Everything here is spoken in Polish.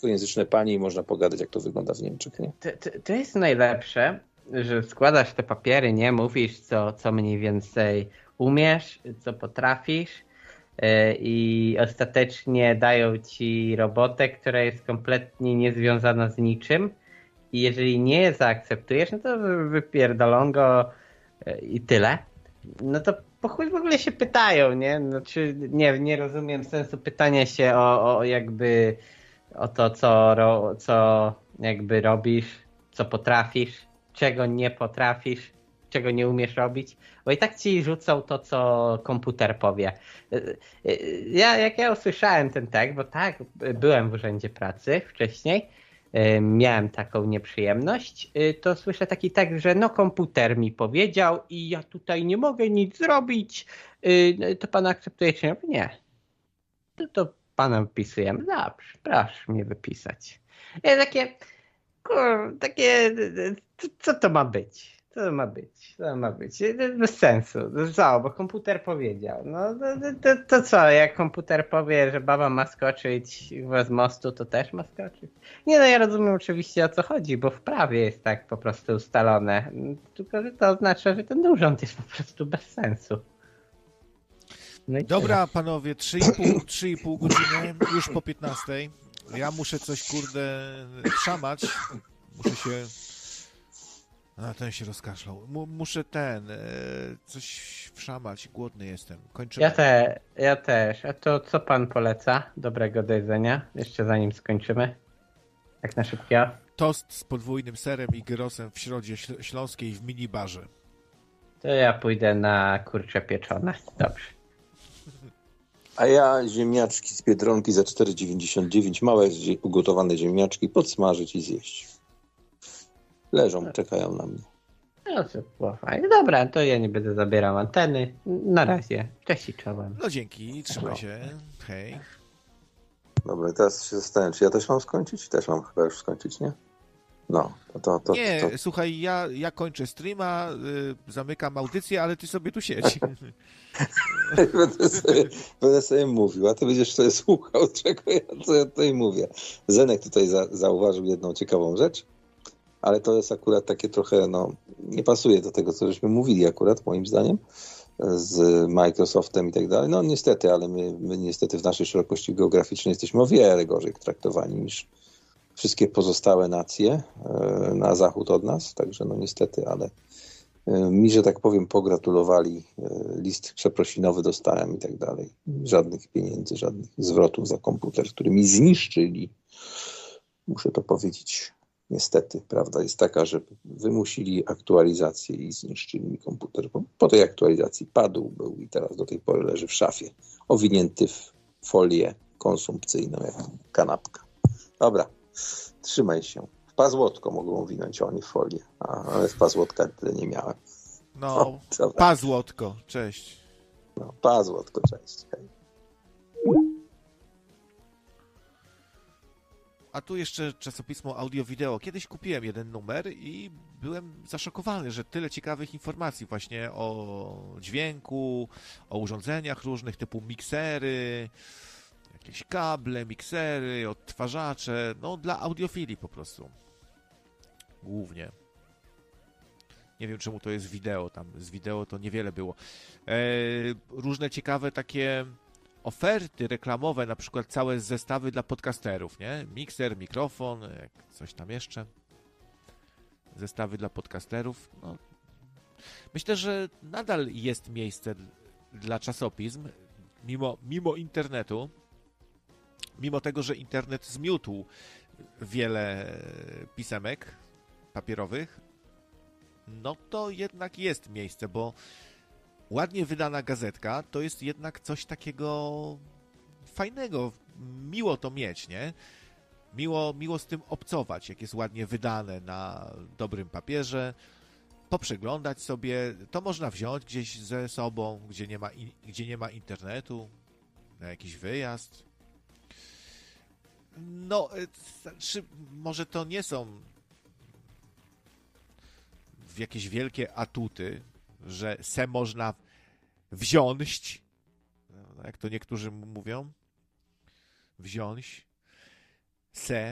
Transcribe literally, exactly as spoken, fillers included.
niemieckojęzyczne panie i można pogadać, jak to wygląda w Niemczech, nie? To, to, to jest najlepsze, że składasz te papiery, nie? Mówisz, co, co mniej więcej umiesz, co potrafisz yy, i ostatecznie dają ci robotę, która jest kompletnie niezwiązana z niczym i jeżeli nie zaakceptujesz, no to wypierdolą go yy, i tyle. No to po chuj w ogóle się pytają, nie? Znaczy, nie, nie rozumiem sensu pytania się o, o jakby o to, co, ro, co jakby robisz, co potrafisz, czego nie potrafisz, czego nie umiesz robić, bo i tak ci rzucą to, co komputer powie. Ja, jak ja usłyszałem ten tekst, bo tak, byłem w urzędzie pracy wcześniej, miałem taką nieprzyjemność, to słyszę taki tekst, że no komputer mi powiedział i ja tutaj nie mogę nic zrobić, to pan akceptuje czy nie? Nie. To, to panem wpisujemy. Dobrze, proszę mnie wypisać. Ja takie, kur, takie, co to ma być? Co to ma być? Co to ma być? Bez sensu. Co, bo komputer powiedział. No to, to, to co, jak komputer powie, że baba ma skoczyć z mostu, to też ma skoczyć? Nie no, ja rozumiem oczywiście o co chodzi, bo w prawie jest tak po prostu ustalone. Tylko, że to oznacza, że ten urząd jest po prostu bez sensu. No dobra, tyle. Panowie, trzy i pół godziny, już po piętnastej. Ja muszę coś, kurde, szamać. Muszę się... A, ten się rozkaszlał. M- muszę ten, e, coś wszamać, głodny jestem. Kończymy. Ja, te, ja też. A to co pan poleca dobrego do jedzenia? Jeszcze zanim skończymy. Jak na szybkiego. Tost z podwójnym serem i gyrosem w Środzie Śląskiej w minibarze. To ja pójdę na kurcze pieczone. Dobrze. A ja ziemniaczki z Biedronki za cztery dziewięćdziesiąt dziewięć, małe ugotowane ziemniaczki, podsmażyć i zjeść. Leżą, czekają na mnie. No to było fajnie. Dobra, to ja nie będę zabierał anteny. Na razie. Cześć i czołem. No dzięki, trzymaj się. Hej. Dobra, teraz się zastanawiam, czy ja też mam skończyć? Też mam chyba już skończyć, nie? No, to... to, to nie, to... słuchaj, ja, ja kończę streama, y, zamykam audycję, ale ty sobie tu siedź. będę, sobie, będę sobie mówił, a ty będziesz sobie słuchał, czego ja, co ja tutaj mówię. Zenek tutaj za, zauważył jedną ciekawą rzecz, ale to jest akurat takie trochę, no, nie pasuje do tego, co żeśmy mówili akurat, moim zdaniem, z Microsoftem i tak dalej. No niestety, ale my, my niestety w naszej szerokości geograficznej jesteśmy o wiele gorzej traktowani niż wszystkie pozostałe nacje na zachód od nas, także no niestety, ale mi, że tak powiem, pogratulowali, list przeprosinowy dostałem i tak dalej. Żadnych pieniędzy, żadnych zwrotów za komputer, który mi zniszczyli. Muszę to powiedzieć. Niestety, prawda jest taka, że wymusili aktualizację i zniszczyli mi komputer. Po, po tej aktualizacji padł był i teraz do tej pory leży w szafie, owinięty w folię konsumpcyjną, jak kanapka. Dobra, trzymaj się. W pazłotko mogą owinąć oni w folię, a, ale w pazłotka tyle nie miałem. No, o, pazłotko, cześć. No, pazłotko, cześć. Hej. A tu jeszcze czasopismo audio-wideo. Kiedyś kupiłem jeden numer i byłem zaszokowany, że tyle ciekawych informacji właśnie o dźwięku, o urządzeniach różnych typu miksery, jakieś kable, miksery, odtwarzacze, no dla audiofilii po prostu. Głównie. Nie wiem, czemu to jest wideo, tam z wideo to niewiele było. E, różne ciekawe takie oferty reklamowe, na przykład całe zestawy dla podcasterów, nie? Mikser, mikrofon, coś tam jeszcze. Zestawy dla podcasterów. No. Myślę, że nadal jest miejsce dla czasopism, mimo, mimo internetu, mimo tego, że internet zmiótł wiele pisemek papierowych, no to jednak jest miejsce, bo ładnie wydana gazetka to jest jednak coś takiego fajnego, miło to mieć, nie? Miło, miło z tym obcować, jak jest ładnie wydane na dobrym papierze, poprzeglądać sobie, to można wziąć gdzieś ze sobą, gdzie nie ma, gdzie nie ma internetu, na jakiś wyjazd. No, znaczy, może to nie są jakieś wielkie atuty, że se można wziąć, jak to niektórzy mówią, wziąć, se